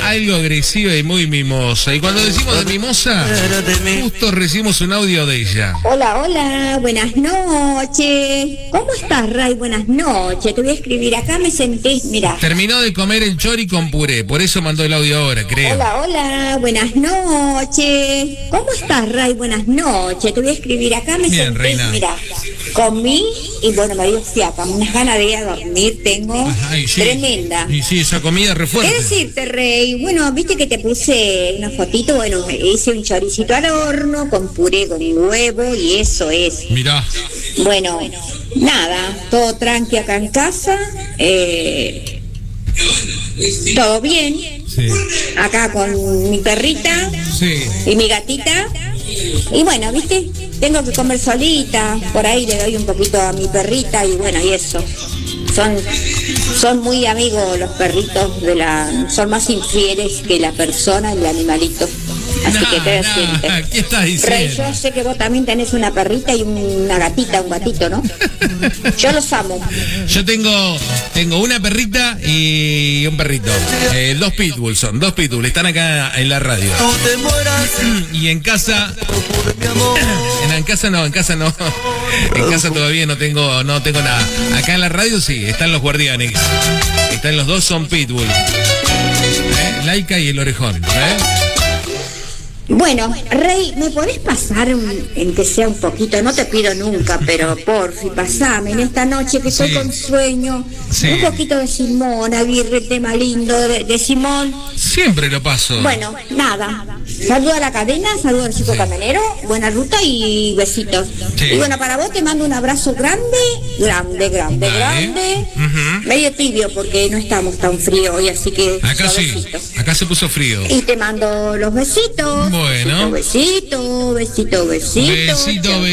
algo agresiva y muy mimosa. Y cuando decimos de mimosa, justo recibimos un audio de ella. Hola, hola, buenas noches. ¿Cómo estás, Ray? Buenas noches. Te voy a escribir acá, me senté, mira. Terminó de comer el chori con puré, por eso mandó el audio ahora, creo. Hola, hola, buenas noches. ¿Cómo estás, Ray? Buenas noches. Te voy a escribir acá, me Bien, senté, reina. mira. Comí y bueno, me dio fiaca, unas ganas de ir a dormir tengo. Ay, sí. Tremenda. Y sí, esa comida re ¿Qué fuerte. decirte, Rey? Bueno, viste que te puse una fotito, bueno, hice un choricito al horno con puré con huevo y eso es. Mirá. Bueno, nada, todo tranqui acá en casa, todo bien, Sí. acá con mi perrita Sí. y mi gatita. Y bueno, viste, tengo que comer solita, por ahí le doy un poquito a mi perrita y bueno, y eso. Son muy amigos los perritos son más infieles que la persona y el animalito. Así que te sientes. ¿Qué estás diciendo? Rey, yo sé que vos también tenés una perrita y una gatita, un gatito, ¿no? Yo los amo. Yo tengo una perrita y un perrito. Dos pitbulls están acá en la radio. Y en casa. En casa no. En casa todavía no tengo nada. Acá en la radio sí, están los guardianes. Están los dos, son pitbull. Laika y el orejón. Bueno, Rey, ¿me podés pasar en que sea un poquito? No te pido nunca, pero porfi, pasame en esta noche que estoy Sí. con sueño. Sí. Un poquito de Simón, Aguirre, tema lindo de Simón. Siempre lo paso. Bueno, nada. Saludo a la cadena, saludo al chico camionero, buena ruta y besitos. Sí. Y bueno, para vos te mando un abrazo grande. Vale. Ujú. Medio tibio porque no estamos tan frío hoy, así que Acá sí, suavecito. acá se puso frío. Y te mando los besitos. Bueno. Besito. Besito,